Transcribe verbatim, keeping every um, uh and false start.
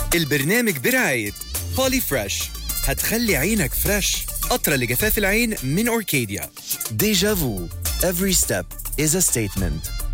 البرنامج برعاية بولي فريش، هتخلي عينك فريش. قطرة لجفاف العين من أوركيديا. Deja vu. Every step is a statement.